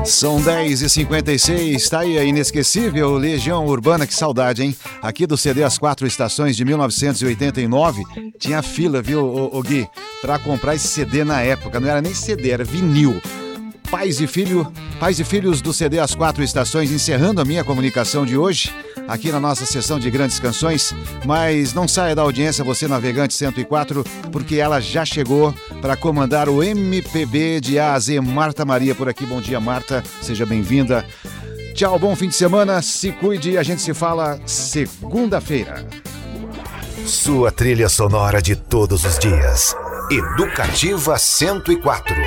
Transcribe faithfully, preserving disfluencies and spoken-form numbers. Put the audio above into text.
São dez e cinquenta e seis, tá aí a inesquecível Legião Urbana, que saudade, hein? Aqui do C D As Quatro Estações de mil novecentos e oitenta e nove, tinha fila, viu, ô, ô Gui, pra comprar esse C D na época, não era nem C D, era vinil. Pais e filho, pais e filhos do C D As Quatro Estações, encerrando a minha comunicação de hoje, aqui na nossa sessão de grandes canções, mas não saia da audiência você, navegante cento e quatro, porque ela já chegou para comandar o M P B de A a Z. Marta Maria por aqui, bom dia Marta, seja bem-vinda. Tchau, bom fim de semana, se cuide e a gente se fala segunda-feira. Sua trilha sonora de todos os dias, Educativa cento e quatro.